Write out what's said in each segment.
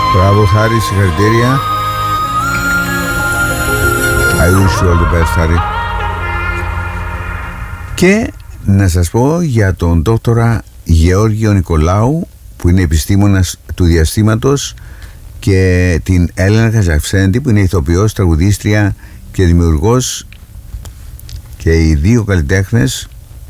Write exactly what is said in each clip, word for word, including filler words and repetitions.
Μπράβο Χάρη, συγχαρητήρια. I wish you all the best, Χάρη. Και να σας πω για τον δόκτορα Γεώργιο Νικολάου, που είναι επιστήμονας του διαστήματος, και την Έλενα Καζαξέντη, που είναι ηθοποιός, τραγουδίστρια και δημιουργός, και οι δύο καλλιτέχνες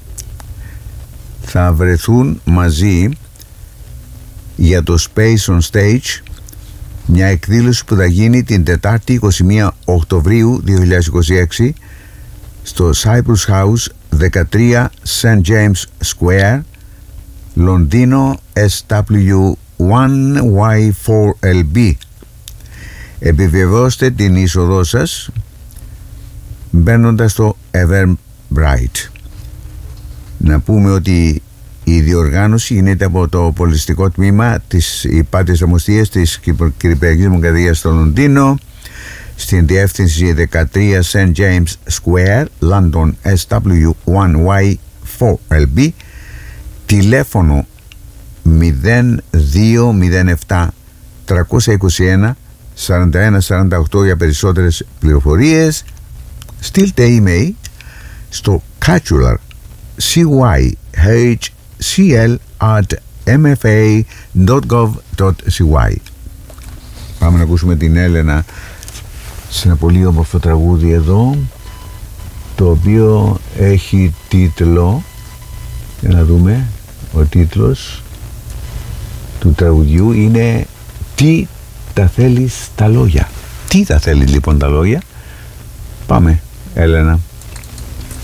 θα βρεθούν μαζί για το Space on Stage, μια εκδήλωση που θα γίνει την Τετάρτη είκοσι μία Οκτωβρίου δύο χιλιάδες είκοσι έξι στο Cyprus House δεκατρία Saint James Square, Λονδίνο, ες ντάμπλιου ένα γουάι φορ ελ μπι. Επιβεβαιώστε την είσοδό σας μπαίνοντας στο Eventbrite. Να πούμε ότι η διοργάνωση γίνεται από το πολιτιστικό τμήμα της Υπάτιας Ομοσπονδίας της Κυπριακής Δημοκρατίας στο Λονδίνο, στην διεύθυνση δεκατρία Saint James Square, London, ες ντάμπλιου ένα γουάι φορ ελ μπι. Τηλέφωνο μηδέν δύο μηδέν επτά τριακόσια είκοσι ένα σαράντα ένα σαράντα οκτώ για περισσότερες πληροφορίες. Στείλτε email στο Cacular σι γουάι έιτς σι ελ at εμ εφ έι dot gov dot σι γουάι. Πάμε να ακούσουμε την Έλενα σε ένα πολύ όμορφο τραγούδι εδώ, το οποίο έχει τίτλο, για να δούμε, ο τίτλος του τραγουδιού είναι «Τι τα θέλεις τα λόγια». Τι τα θέλει λοιπόν τα λόγια? Πάμε, Έλενα.